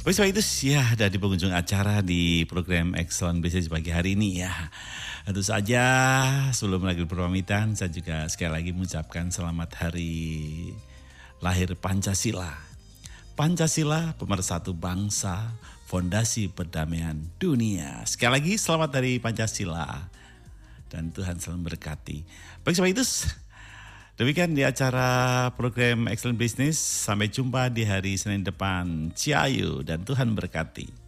Baik, sobat itu ya ada di pengunjung acara di program Excellent Business pagi hari ini ya. Tentu saja sebelum lagi berpamitan saya juga sekali lagi mengucapkan selamat hari lahir Pancasila. Pancasila pemersatu bangsa, fondasi perdamaian dunia. Sekali lagi selamat dari Pancasila dan Tuhan selalu memberkati. Baik, sobat itu demikian di acara program Excellent Business. Sampai jumpa di hari Senin depan. Ciao dan Tuhan berkati.